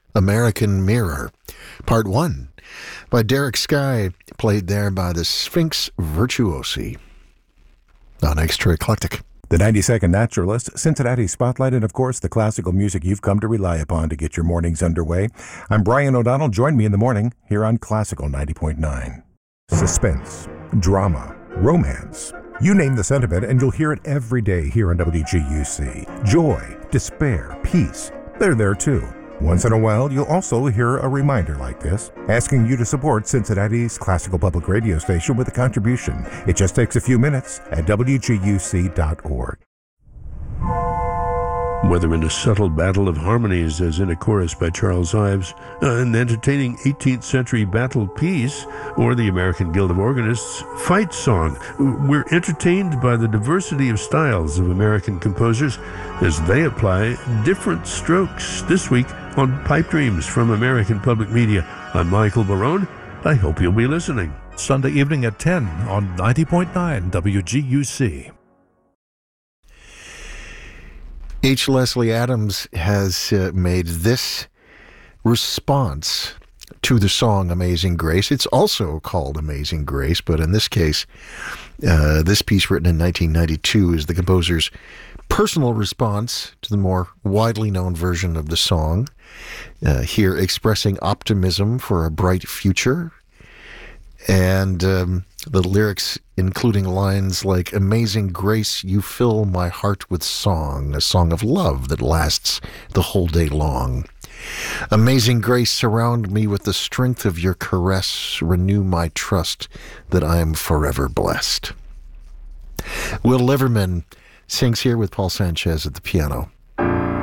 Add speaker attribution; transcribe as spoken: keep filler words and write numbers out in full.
Speaker 1: American Mirror, Part one, by Derek Sky, played there by the Sphinx Virtuosi on Extra Eclectic.
Speaker 2: The ninety-second Naturalist, Cincinnati Spotlight, and of course the classical music you've come to rely upon to get your mornings underway. I'm Brian O'Donnell. Join me in the morning here on Classical ninety point nine. Suspense, drama, romance. You name the sentiment and you'll hear it every day here on W G U C. Joy, despair, peace, they're there too. Once in a while, you'll also hear a reminder like this, asking you to support Cincinnati's classical public radio station with a contribution. It just takes a few minutes at W G U C dot org.
Speaker 3: Whether in a subtle battle of harmonies, as in a chorus by Charles Ives, uh, an entertaining eighteenth century battle piece, or the American Guild of Organists' fight song, we're entertained by the diversity of styles of American composers as they apply different strokes. This week on Pipe Dreams from American Public Media, I'm Michael Barone. I hope you'll be listening.
Speaker 4: Sunday evening at ten on ninety point nine W G U C.
Speaker 1: H. Leslie Adams has uh, made this response to the song Amazing Grace. It's also called Amazing Grace, but in this case, uh, this piece written in nineteen ninety-two is the composer's personal response to the more widely known version of the song, uh, here expressing optimism for a bright future. And um, the lyrics including lines like, "Amazing grace, you fill my heart with song, a song of love that lasts the whole day long. Amazing grace, surround me with the strength of your caress, renew my trust that I am forever blessed." Will Liverman sings here with Paul Sanchez at the piano.